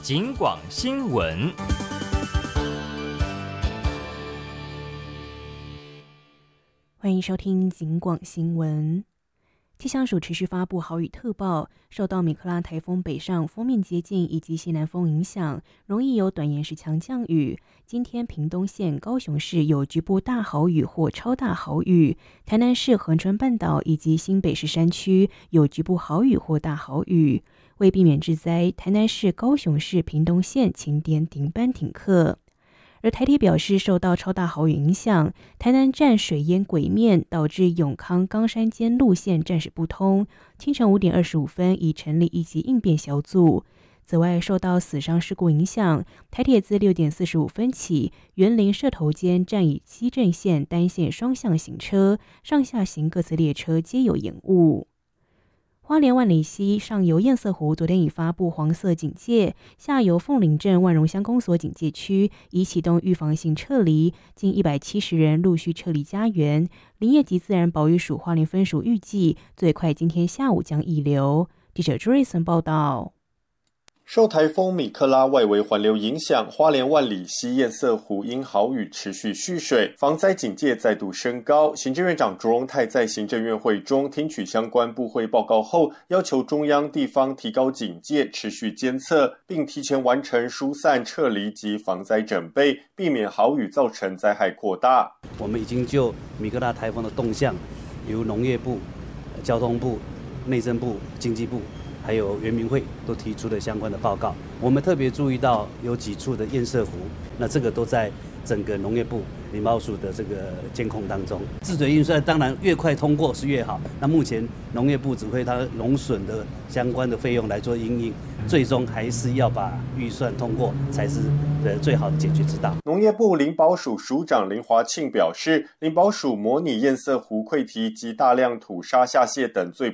警广新闻。 欢迎收听警广新闻。气象署持续发布豪雨特报，受到米克拉台风北上锋面接近以及西南风影响，容易有短延时强降雨。今天屏东县、高雄市有局部大豪雨或超大豪雨，台南市恒春半岛以及新北市山区有局部豪雨或大豪雨。为避免致灾，台南市、高雄市、屏东县晴点停班停课。而台铁表示，受到超大豪雨影响，台南站水淹轨面，导致永康冈山间路线暂时不通。清晨5点25分，已成立一级应变小组。此外，受到死伤事故影响，台铁自6点45分起，员林社头间站以西正线单线双向行车，上下行各次列车皆有延误。花莲万里溪上游堰塞湖昨天已发布黄色警戒，下游凤林镇万荣乡公所警戒区已启动预防性撤离，近170人陆续撤离家园。林业及自然保育署花莲分署预计最快今天下午将溢流。记者朱瑞森报道。 受台风米克拉外围环流影响，花莲万里溪堰塞湖因豪雨持续蓄水，防灾警戒再度升高。行政院长卓荣泰在行政院会中听取相关部会报告后，要求中央地方提高警戒，持续监测，并提前完成疏散撤离及防灾准备，避免豪雨造成灾害扩大。 我们已经就米克拉台风的动向，由农业部、交通部、内政部、经济部还有原民会都提出了相关的报告。我们特别注意到有几处的堰塞湖，那这个都在整个农业部林保署的这个监控当中。治水运算当然越快通过是越好。那目前农业部指挥它农损的相关的费用来做因应，最终还是要把预算通过才是最好的解决之道。 农业部林保署署长林华庆表示，林保署模拟堰塞湖溃堤及大量土沙下泄等最